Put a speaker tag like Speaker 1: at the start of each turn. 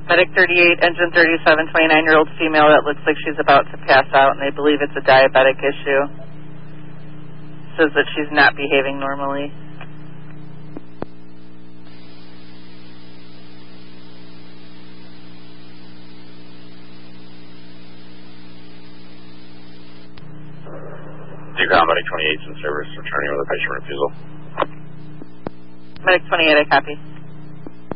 Speaker 1: Medic 38, engine 37, 29-year-old female that looks like she's about to pass out, and they believe it's a diabetic issue. Says that she's not behaving normally.
Speaker 2: DECOM, Medic 28's in service, returning with a patient refusal.
Speaker 1: Medic 28, I copy.